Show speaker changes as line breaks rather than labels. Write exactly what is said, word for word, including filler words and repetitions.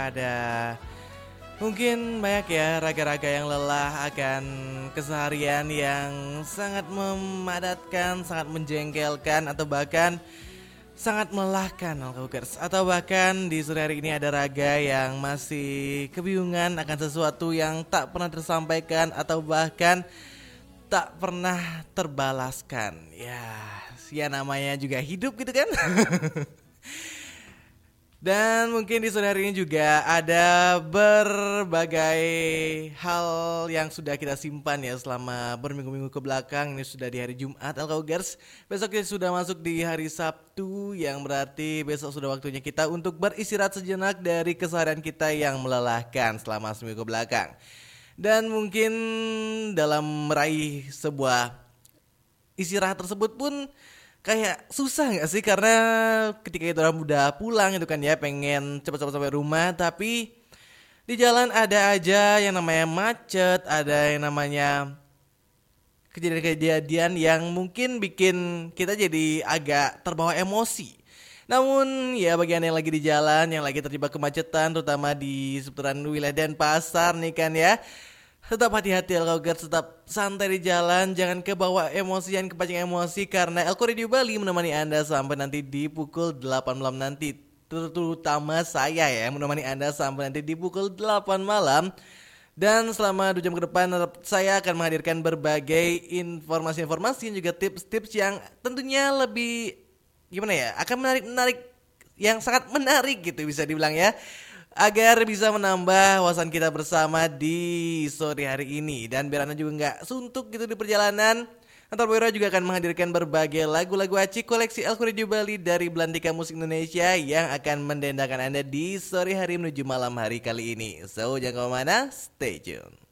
ada mungkin banyak ya raga-raga yang lelah akan keseharian yang sangat memadatkan, sangat menjengkelkan atau bahkan sangat melelahkan Alkogers. Atau bahkan di sore hari ini ada raga yang masih kebingungan akan sesuatu yang tak pernah tersampaikan atau bahkan tak pernah terbalaskan. Ya, ya namanya juga hidup gitu kan. Dan mungkin di sore hari ini juga ada berbagai hal yang sudah kita simpan ya selama berminggu-minggu ke belakang. Ini sudah di hari Jumat Alkogers. Besok kita sudah masuk di hari Sabtu, yang berarti besok sudah waktunya kita untuk beristirahat sejenak dari keseharian kita yang melelahkan selama seminggu ke belakang. Dan mungkin dalam meraih sebuah istirahat tersebut pun kayak susah gak sih? Karena ketika itu orang udah pulang itu kan ya, pengen cepat-cepat sampai rumah, tapi di jalan ada aja yang namanya macet, ada yang namanya kejadian-kejadian yang mungkin bikin kita jadi agak terbawa emosi. Namun ya bagi anda yang lagi di jalan, yang lagi terjebak kemacetan, terutama di seputaran wilayah Denpasar nih kan ya, tetap hati-hati Alkogers, tetap santai di jalan, jangan kebawa emosi, jangan kepancing emosi, karena Elko Radio Bali menemani anda sampai nanti di pukul delapan malam nanti. Terutama saya ya, menemani anda sampai nanti di pukul delapan malam. Dan selama dua jam ke depan saya akan menghadirkan berbagai informasi-informasi dan juga tips-tips yang tentunya lebih gimana ya, akan menarik-menarik, yang sangat menarik gitu bisa dibilang ya, agar bisa menambah wawasan kita bersama di sore hari ini. Dan biar anda juga gak suntuk gitu di perjalanan, Antar Boyro juga akan menghadirkan berbagai lagu-lagu acik koleksi Elko Radio Bali dari Belantika Musik Indonesia yang akan mendendakan anda di sore hari menuju malam hari kali ini. So jangan kemana-mana, stay tune.